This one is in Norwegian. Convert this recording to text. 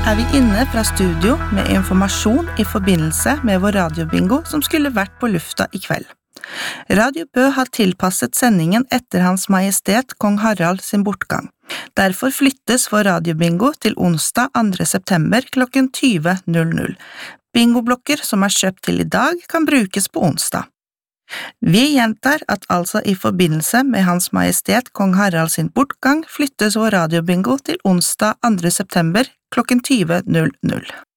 vi inne fra studio med informasjon i forbindelse med vår radiobingo som skulle vært på lufta i kveld. Radio Bø har tilpasset sendingen etter Hans Majestet Kong Harald sin bortgang. Derfor flyttes vår radiobingo til onsdag 2. september klokken 20.00. Bingoblokker som kjøpt til i dag kan brukes på onsdag. Vi gjentar at altså i forbindelse med Hans Majestet Kong Harald sin bortgang flyttes vår radiobingo til onsdag 2. september klokken 20.00.